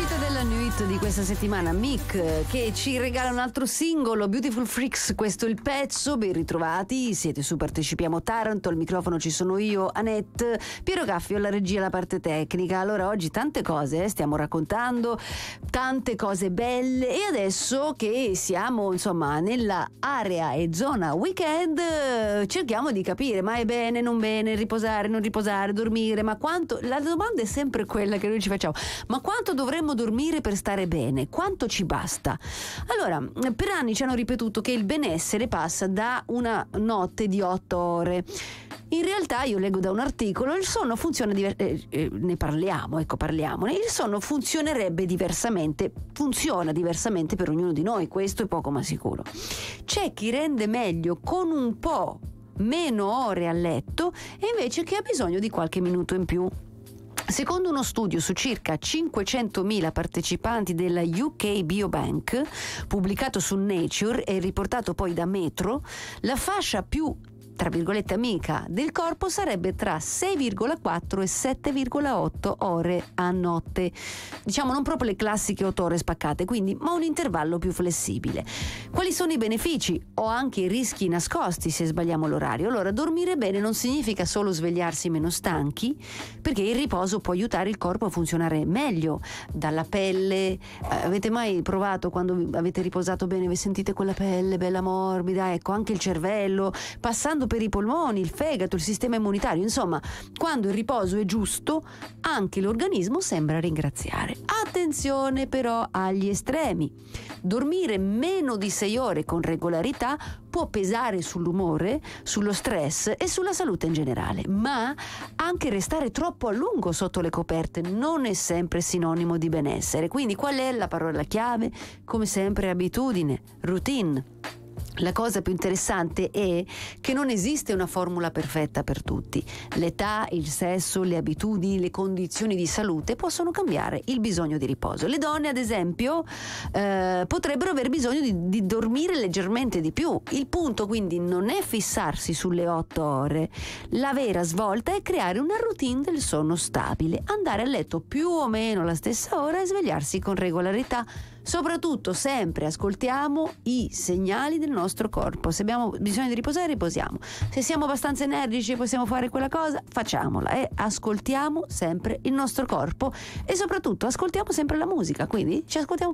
Ospite della Nuit di questa settimana, Mick, che ci regala un altro singolo, Beautiful Freaks. Questo è il pezzo. Ben ritrovati, siete su Partecipiamo Taranto. Al microfono ci sono io, Annette, Piero Gaffio alla regia, la parte tecnica. Allora, oggi tante cose stiamo raccontando, tante cose belle, e adesso che siamo insomma nella area e zona weekend, cerchiamo di capire: ma è bene, non bene, riposare, non riposare, dormire, ma quanto? La domanda è sempre quella che noi ci facciamo: ma quanto dovremmo dormire per stare bene? Quanto ci basta? Allora, per anni ci hanno ripetuto che il benessere passa da una notte di 8 ore. In realtà, io leggo da un articolo, il sonno funziona ne parliamone. Il sonno funziona diversamente per ognuno di noi, questo è poco ma sicuro. C'è chi rende meglio con un po' meno ore a letto e invece chi ha bisogno di qualche minuto in più. Secondo uno studio su circa 500.000 partecipanti della UK Biobank, pubblicato su Nature e riportato poi da Metro, la fascia più, tra virgolette, amica del corpo sarebbe tra 6,4 e 7,8 ore a notte. Diciamo non proprio le classiche 8 ore spaccate, quindi, ma un intervallo più flessibile. Quali sono i benefici o anche i rischi nascosti se sbagliamo l'orario? Allora, dormire bene non significa solo svegliarsi meno stanchi, perché il riposo può aiutare il corpo a funzionare meglio. Dalla pelle, avete mai provato, quando avete riposato bene, vi sentite quella pelle bella morbida? Ecco, anche il cervello, passando per i polmoni, il fegato, il sistema immunitario. Insomma, quando il riposo è giusto, anche l'organismo sembra ringraziare. Attenzione però agli estremi. Dormire meno di 6 ore con regolarità può pesare sull'umore, sullo stress e sulla salute in generale, ma anche restare troppo a lungo sotto le coperte non è sempre sinonimo di benessere. Quindi qual è la parola chiave? Come sempre, abitudine, routine. La cosa più interessante è che non esiste una formula perfetta per tutti. L'età, il sesso, le abitudini, le condizioni di salute possono cambiare il bisogno di riposo. Le donne, ad esempio, potrebbero aver bisogno di dormire leggermente di più. Il punto quindi non è fissarsi sulle 8 ore. La vera svolta è creare una routine del sonno stabile, andare a letto più o meno alla stessa ora e svegliarsi con regolarità. Soprattutto sempre ascoltiamo i segnali del nostro corpo. Se abbiamo bisogno di riposare, riposiamo. Se siamo abbastanza energici e possiamo fare quella cosa, facciamola, e ascoltiamo sempre il nostro corpo e soprattutto ascoltiamo sempre la musica. Quindi ci ascoltiamo